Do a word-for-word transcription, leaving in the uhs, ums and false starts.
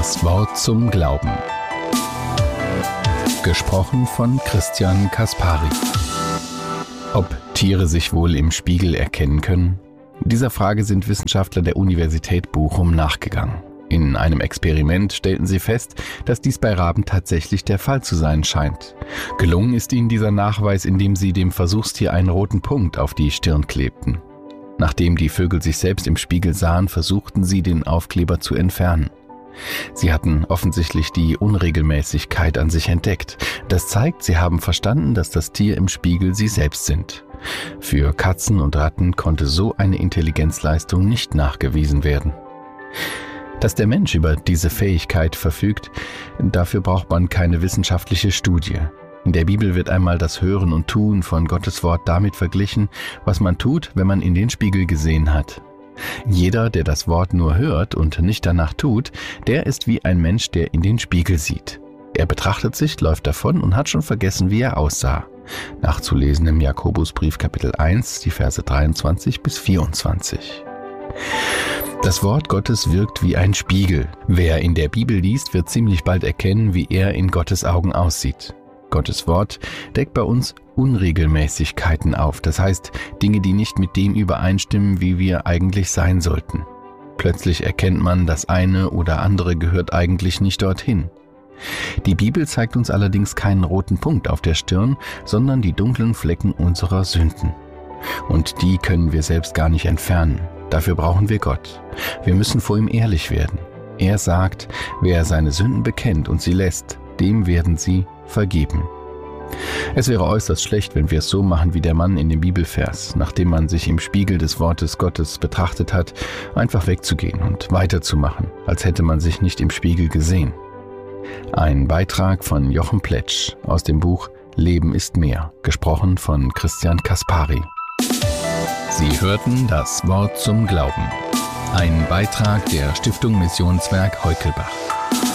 Das Wort zum Glauben. Gesprochen von Christian Kaspari. Ob Tiere sich wohl im Spiegel erkennen können? Dieser Frage sind Wissenschaftler der Universität Bochum nachgegangen. In einem Experiment stellten sie fest, dass dies bei Raben tatsächlich der Fall zu sein scheint. Gelungen ist ihnen dieser Nachweis, indem sie dem Versuchstier einen roten Punkt auf die Stirn klebten. Nachdem die Vögel sich selbst im Spiegel sahen, versuchten sie, den Aufkleber zu entfernen. Sie hatten offensichtlich die Unregelmäßigkeit an sich entdeckt. Das zeigt, sie haben verstanden, dass das Tier im Spiegel sie selbst sind. Für Katzen und Ratten konnte so eine Intelligenzleistung nicht nachgewiesen werden. Dass der Mensch über diese Fähigkeit verfügt, dafür braucht man keine wissenschaftliche Studie. In der Bibel wird einmal das Hören und Tun von Gottes Wort damit verglichen, was man tut, wenn man in den Spiegel gesehen hat. Jeder, der das Wort nur hört und nicht danach tut, der ist wie ein Mensch, der in den Spiegel sieht. Er betrachtet sich, läuft davon und hat schon vergessen, wie er aussah. Nachzulesen im Jakobusbrief Kapitel eins, die Verse dreiundzwanzig bis vierundzwanzig. Das Wort Gottes wirkt wie ein Spiegel. Wer in der Bibel liest, wird ziemlich bald erkennen, wie er in Gottes Augen aussieht. Gottes Wort deckt bei uns Unregelmäßigkeiten auf, das heißt Dinge, die nicht mit dem übereinstimmen, wie wir eigentlich sein sollten. Plötzlich erkennt man, das eine oder andere gehört eigentlich nicht dorthin. Die Bibel zeigt uns allerdings keinen roten Punkt auf der Stirn, sondern die dunklen Flecken unserer Sünden. Und die können wir selbst gar nicht entfernen. Dafür brauchen wir Gott. Wir müssen vor ihm ehrlich werden. Er sagt, wer seine Sünden bekennt und sie lässt, dem werden sie vergeben. Es wäre äußerst schlecht, wenn wir es so machen wie der Mann in dem Bibelvers, nachdem man sich im Spiegel des Wortes Gottes betrachtet hat, einfach wegzugehen und weiterzumachen, als hätte man sich nicht im Spiegel gesehen. Ein Beitrag von Jochen Pletsch aus dem Buch Leben ist mehr, gesprochen von Christian Kaspari. Sie hörten das Wort zum Glauben. Ein Beitrag der Stiftung Missionswerk Heukelbach.